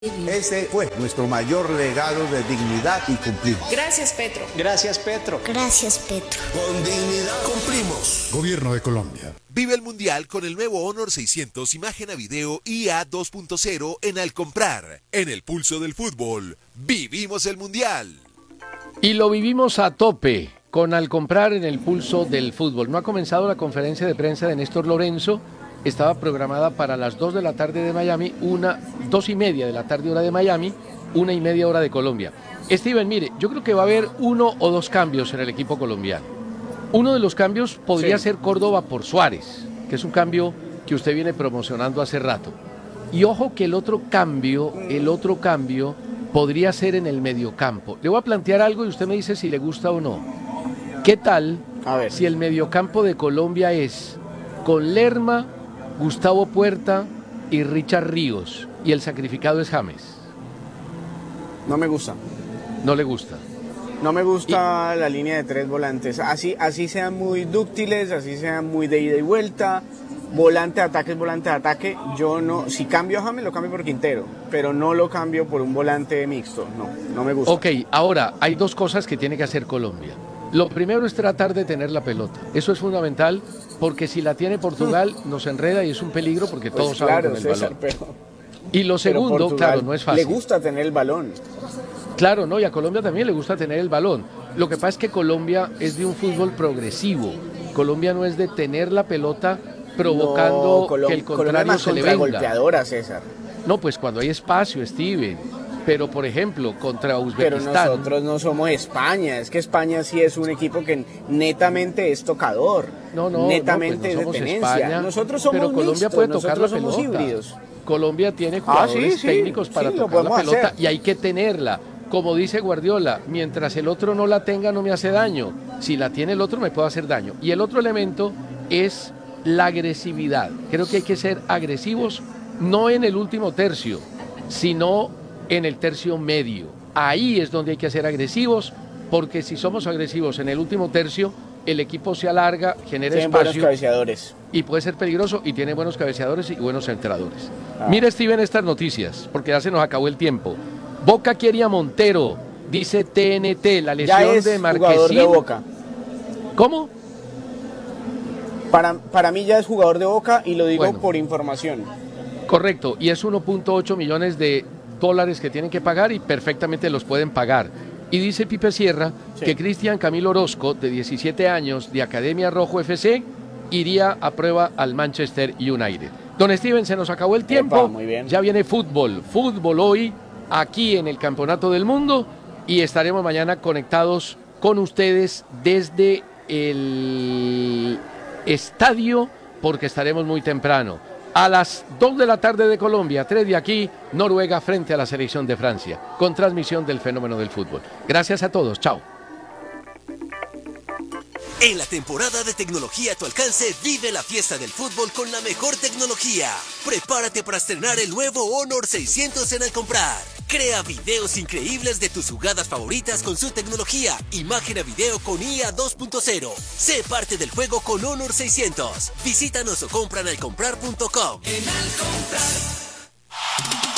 Ese fue nuestro mayor legado de dignidad y cumplir. Gracias, Petro. Gracias, Petro. Gracias, Petro. Con dignidad cumplimos. Gobierno de Colombia. Vive el Mundial con el nuevo Honor 600 imagen a video IA 2.0 en Al Comprar. En el pulso del fútbol, vivimos el Mundial. Y lo vivimos a tope con Al Comprar en el pulso del fútbol. No ha comenzado la conferencia de prensa de Néstor Lorenzo. Estaba programada para las 2 de la tarde de Miami, 2:30 de la tarde hora de Miami, 1:30 hora de Colombia. Steven, mire, yo creo que va a haber 1 o 2 cambios en el equipo colombiano. Uno de los cambios podría ser Córdoba por Suárez, que es un cambio que usted viene promocionando hace rato. Y ojo que el otro cambio podría ser en el mediocampo. Le voy a plantear algo y usted me dice si le gusta o no. ¿Qué tal si el mediocampo de Colombia es con Lerma, Gustavo Puerta y Richard Ríos, y el sacrificado es James? No me gusta. ¿No le gusta? No me gusta la línea de 3 volantes. Así sean muy dúctiles, así sean muy de ida y vuelta. Volante de ataque es volante de ataque. Yo no, si cambio a James, lo cambio por Quintero, pero no lo cambio por un volante mixto. No me gusta. Ok, ahora hay 2 cosas que tiene que hacer Colombia. Lo primero es tratar de tener la pelota. Eso es fundamental, porque si la tiene Portugal nos enreda y es un peligro porque pues todos saben con el César, balón. Y lo segundo, claro, no es fácil. Le gusta tener el balón. Claro, no, y a Colombia también le gusta tener el balón. Lo que pasa es que Colombia es de un fútbol progresivo. Colombia no es de tener la pelota provocando que el contrario se le venga. Golpeadora, César. No, pues cuando hay espacio, Steven. Pero, por ejemplo, contra Uzbekistán... Pero nosotros no somos España. Es que España sí es un equipo que netamente es tocador. Netamente no, pues es de tenencia. España, nosotros somos pero Colombia mixtos, puede tocar la somos pelota. Híbridos. Colombia tiene jugadores técnicos para tocar la pelota hacer. Y hay que tenerla. Como dice Guardiola, mientras el otro no la tenga no me hace daño. Si la tiene el otro me puede hacer daño. Y el otro elemento es la agresividad. Creo que hay que ser agresivos, no en el último tercio, sino en el tercio medio. Ahí es donde hay que ser agresivos, porque si somos agresivos en el último tercio, el equipo se alarga, genera espacio. Buenos cabeceadores. Y puede ser peligroso y tiene buenos cabeceadores y buenos centradores. Mira, Steven, estas noticias, porque ya se nos acabó el tiempo. Boca quiere a Montero, dice TNT, la lesión ya es de Marquezín. Jugador de Boca. ¿Cómo? Para mí ya es jugador de Boca y lo digo por información. Correcto, y es 1.8 millones de dólares que tienen que pagar y perfectamente los pueden pagar. Y dice Pipe Sierra que Cristian Camilo Orozco, de 17 años, de Academia Rojo FC, iría a prueba al Manchester United. Don Steven, se nos acabó el tiempo. Muy bien. Ya viene fútbol hoy aquí en el Campeonato del Mundo y estaremos mañana conectados con ustedes desde el estadio porque estaremos muy temprano. A las 2 de la tarde de Colombia, 3 de aquí, Noruega frente a la selección de Francia, con transmisión del fenómeno del fútbol. Gracias a todos, chao. En la temporada de tecnología a tu alcance, vive la fiesta del fútbol con la mejor tecnología. Prepárate para estrenar el nuevo Honor 600 en Al Comprar. Crea videos increíbles de tus jugadas favoritas con su tecnología. Imagen a video con IA 2.0. Sé parte del juego con Honor 600. Visítanos o compra en alcomprar.com. En Al Comprar.